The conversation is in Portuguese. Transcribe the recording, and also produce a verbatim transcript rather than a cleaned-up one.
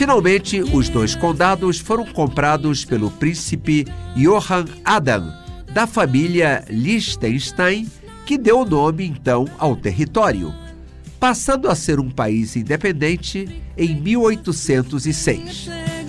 Finalmente, os dois condados foram comprados pelo príncipe Johann Adam, da família Liechtenstein, que deu o nome então ao território, passando a ser um país independente em mil oitocentos e seis.